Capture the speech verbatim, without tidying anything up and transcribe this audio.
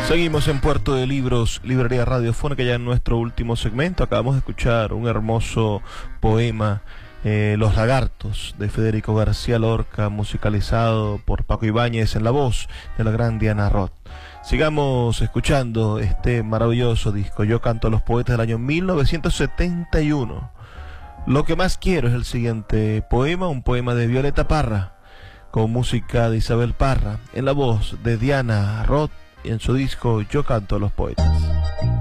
Seguimos en Puerto de Libros, Librería Radiofónica, ya en nuestro último segmento. Acabamos de escuchar un hermoso poema, eh, Los Lagartos, de Federico García Lorca, musicalizado por Paco Ibáñez en la voz de la gran Diana Roth. Sigamos escuchando este maravilloso disco, Yo canto a los poetas, del año mil novecientos setenta y uno. Lo que más quiero es el siguiente poema, un poema de Violeta Parra, con música de Isabel Parra, en la voz de Diana Roth, y en su disco Yo canto a los poetas.